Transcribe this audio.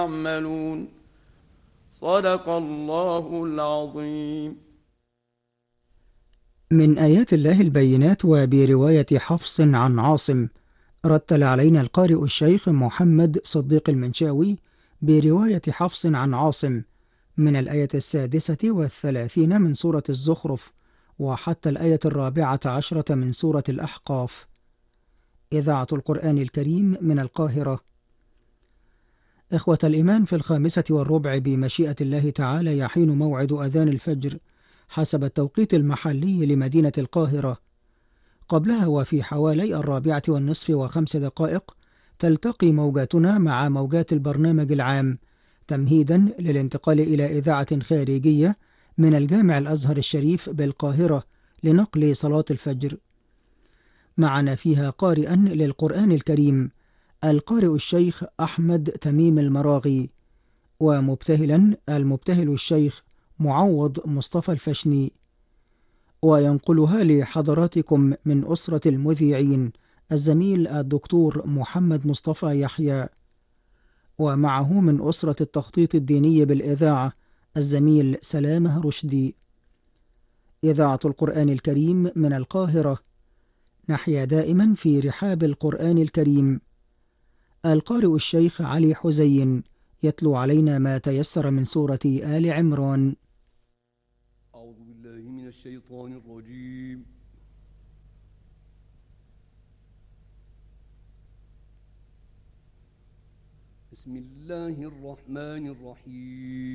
يعملون. صدق الله العظيم. من آيات الله البينات. وبرواية حفص عن عاصم، رتل علينا القارئ الشيخ محمد صديق المنشاوي برواية حفص عن عاصم من الآية 36 من سورة الزخرف وحتى الآية 14 من سورة الأحقاف. إذاعة القرآن الكريم من القاهرة. إخوة الإيمان، في 5:15 بمشيئة الله تعالى يحين موعد أذان الفجر حسب التوقيت المحلي لمدينة القاهرة. قبلها وفي حوالي 4:05 تلتقي موجاتنا مع موجات البرنامج العام تمهيدا للانتقال إلى إذاعة خارجية من الجامع الأزهر الشريف بالقاهرة لنقل صلاة الفجر. معنا فيها قارئا للقرآن الكريم القارئ الشيخ أحمد تميم المراغي، ومبتهلا المبتهل الشيخ معوض مصطفى الفشني. وينقلها لحضراتكم من أسرة المذيعين الزميل الدكتور محمد مصطفى يحيى، ومعه من أسرة التخطيط الديني بالإذاعة الزميل سلامة رشدي. إذاعة القرآن الكريم من القاهرة. نحيا دائما في رحاب القرآن الكريم. القارئ الشيخ علي حزين يتلو علينا ما تيسر من سورة آل عمران. أعوذ بالله من الشيطان الرجيم. بسم الله الرحمن الرحيم.